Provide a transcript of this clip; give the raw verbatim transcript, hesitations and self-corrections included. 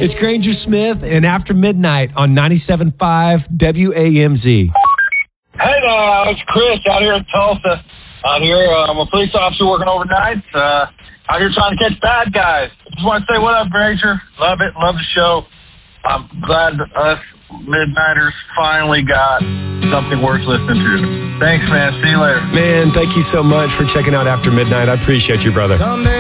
It's Granger Smith and After Midnight on ninety-seven point five W A M Z. Hey there, it's Chris out here in Tulsa. Out here, uh, I'm a police officer working overnight. Uh, out here trying to catch bad guys. Just want to say what up, Granger. Love it, love the show. I'm glad that us Midnighters finally got something worth listening to. Thanks, man. See you later. Man, thank you so much for checking out After Midnight. I appreciate you, brother. Someday